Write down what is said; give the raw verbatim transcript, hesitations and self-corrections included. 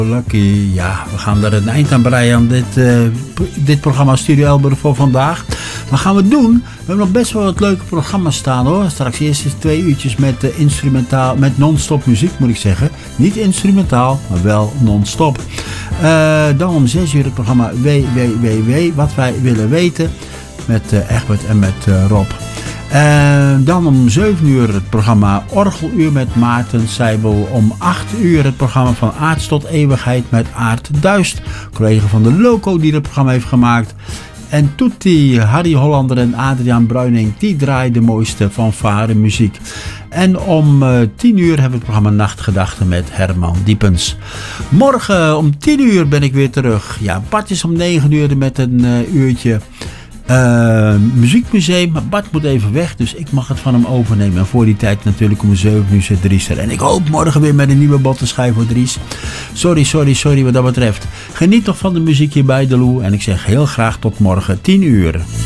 Lucky. Ja, we gaan er een eind aan breien aan dit, uh, dit programma Studio Elburg voor vandaag. Wat gaan we doen? We hebben nog best wel wat leuke programma's staan hoor. Straks eerst is twee uurtjes met uh, instrumentaal, met non-stop muziek moet ik zeggen. Niet instrumentaal, maar wel non-stop. Uh, dan om zes uur het programma W W W W, wat wij willen weten. Met uh, Egbert en met uh, Rob. Uh, dan om zeven uur het programma Orgeluur met Maarten Seibel. Om acht uur het programma Van Aarts tot Eeuwigheid met Aart Duist. Collega van de Loco die het programma heeft gemaakt. En Toetie, Harry Hollander en Adriaan Bruining, die draaien de mooiste fanfare muziek. En om uh, tien uur hebben we het programma Nachtgedachten met Herman Diepens. Morgen om tien uur ben ik weer terug. Ja, Bart is om negen uur met een uh, uurtje uh, muziekmuseum. Maar Bart moet even weg, dus ik mag het van hem overnemen. En voor die tijd natuurlijk om zeven uur zit Dries er. En ik hoop morgen weer met een nieuwe bottenschijf voor Dries. Sorry, sorry, sorry wat dat betreft. Geniet toch van de muziek hier bij De Lou. En ik zeg heel graag tot morgen tien uur.